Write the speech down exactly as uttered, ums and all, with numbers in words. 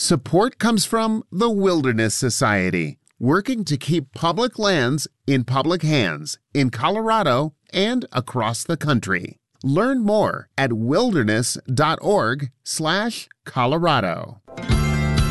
Support comes from the Wilderness Society, working to keep public lands in public hands in Colorado and across the country. Learn more at wilderness dot org slash Colorado.